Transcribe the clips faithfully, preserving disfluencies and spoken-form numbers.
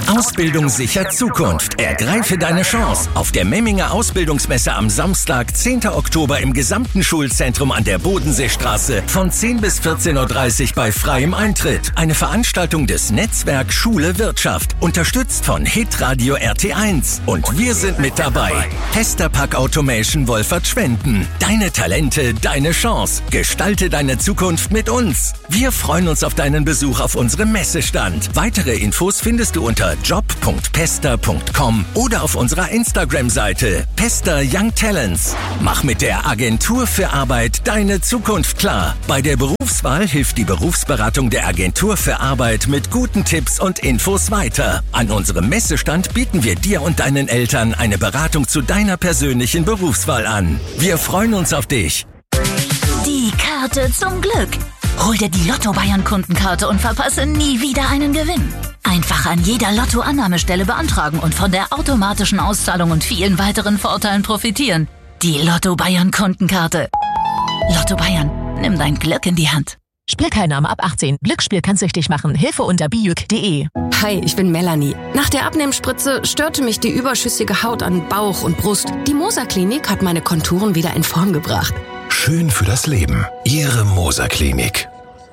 Ausbildung sichert Zukunft. Ergreife deine Chance. Auf der Memminger Ausbildungsmesse am Samstag, zehnten Oktober im gesamten Schulzentrum an der Bodenseestraße von zehn bis vierzehn Uhr dreißig bei freiem Eintritt. Eine Veranstaltung des Netzwerk Schule Wirtschaft, unterstützt von Hitradio R T eins. Und wir sind mit dabei. Testerpack Automation Wolfert-Schwenden. Deine Talente, deine Chance. Gestalte deine Zukunft mit uns. Wir freuen uns auf deinen Besuch auf unserem Messestand. Weitere Infos findest du unter job punkt pester punkt com oder auf unserer Instagram-Seite Pester Young Talents. Mach mit der Agentur für Arbeit deine Zukunft klar. Bei der Berufswahl hilft die Berufsberatung der Agentur für Arbeit mit guten Tipps und Infos weiter. An unserem Messestand bieten wir dir und deinen Eltern eine Beratung zu deiner persönlichen Berufswahl an. Wir freuen uns auf dich. Die Karte zum Glück. Hol dir die Lotto Bayern Kundenkarte und verpasse nie wieder einen Gewinn. Einfach an jeder Lotto-Annahmestelle beantragen und von der automatischen Auszahlung und vielen weiteren Vorteilen profitieren. Die Lotto Bayern Kundenkarte. Lotto Bayern, nimm dein Glück in die Hand. Spielteilnahme ab achtzehn. Glücksspiel kann süchtig machen. Hilfe unter bijuk punkt de. Hi, ich bin Melanie. Nach der Abnehmspritze störte mich die überschüssige Haut an Bauch und Brust. Die Moser Klinik hat meine Konturen wieder in Form gebracht. Schön für das Leben. Ihre Moser Klinik.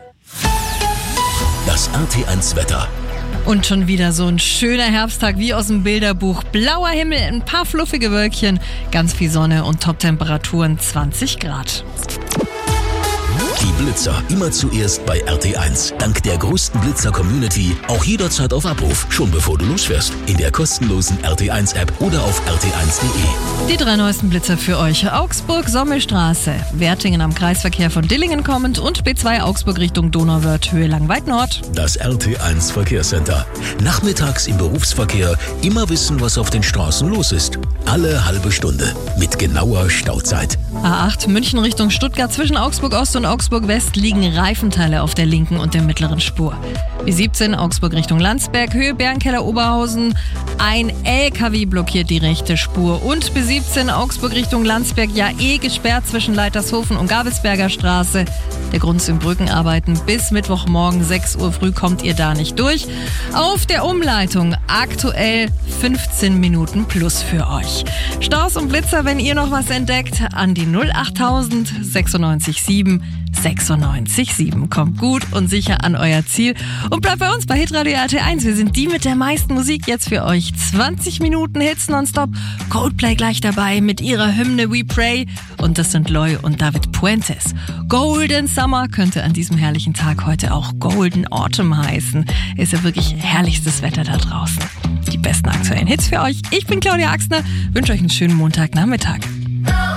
Das R T eins Wetter. Und schon wieder so ein schöner Herbsttag wie aus dem Bilderbuch. Blauer Himmel, ein paar fluffige Wölkchen, ganz viel Sonne und Top-Temperaturen zwanzig Grad. Die Blitzer immer zuerst bei R T eins. Dank der größten Blitzer-Community auch jederzeit auf Abruf, schon bevor du losfährst. In der kostenlosen R T eins App oder auf r t eins punkt de. Die drei neuesten Blitzer für euch. Augsburg, Sommelstraße, Wertingen am Kreisverkehr von Dillingen kommend und B zwei Augsburg Richtung Donauwörth, Höhe Langweid Nord. Das R T eins Verkehrscenter. Nachmittags im Berufsverkehr immer wissen, was auf den Straßen los ist. Alle halbe Stunde mit genauer Stauzeit. A acht München Richtung Stuttgart zwischen Augsburg Ost und Augsburg West liegen Reifenteile auf der linken und der mittleren Spur. B siebzehn Augsburg Richtung Landsberg, Höhe Bärenkeller Oberhausen. Ein L K W blockiert die rechte Spur. Und B siebzehn Augsburg Richtung Landsberg ja eh gesperrt zwischen Leitershofen und Gabelsberger Straße. Der Grund sind Brückenarbeiten. Bis Mittwochmorgen sechs Uhr früh kommt ihr da nicht durch. Auf der Umleitung aktuell fünfzehn Minuten plus für euch. Staus und Blitzer, wenn ihr noch was entdeckt, an die null achttausend sechsundneunzig sieben sechsundneunzig sieben. Kommt gut und sicher an euer Ziel und bleibt bei uns bei Hitradio R T eins. Wir sind die mit der meisten Musik jetzt für euch. zwanzig Minuten Hits nonstop. Coldplay gleich dabei mit ihrer Hymne We Pray. Und das sind Loy und David Puentes. Golden Summer könnte an diesem herrlichen Tag heute auch Golden Autumn heißen. Ist ja wirklich herrlichstes Wetter da draußen. Die besten aktuellen Hits für euch. Ich bin Claudia Axner. Wünsche euch einen schönen Montagnachmittag.